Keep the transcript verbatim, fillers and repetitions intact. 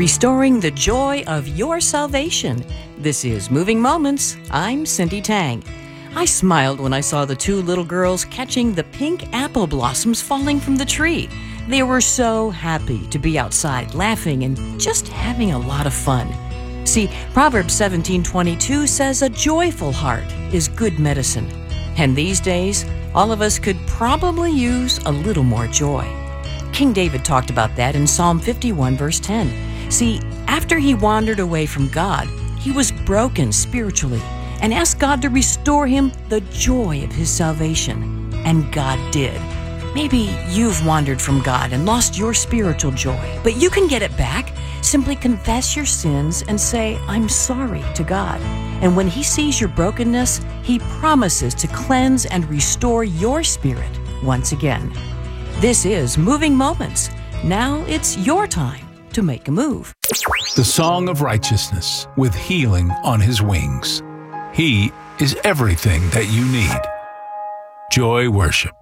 restoring the joy of your salvation. This is Moving Moments. I'm Cindy Tang. I smiled when I saw the two little girls catching the pink apple blossoms falling from the tree. They were so happy to be outside, laughing and just having a lot of fun. See, Proverbs seventeen twenty-two says a joyful heart is good medicine. And these days, all of us could probably use a little more joy. King David talked about that in Psalm fifty-one, verse ten. See, after he wandered away from God, he was broken spiritually and asked God to restore him the joy of his salvation. And God did. Maybe you've wandered from God and lost your spiritual joy, but you can get it back. Simply confess your sins and say, I'm sorry to God. And when he sees your brokenness, he promises to cleanse and restore your spirit once again. This is Moving Moments. Now it's your time to make a move. The Song of Righteousness with healing on his wings. He is everything that you need. Joy Worship.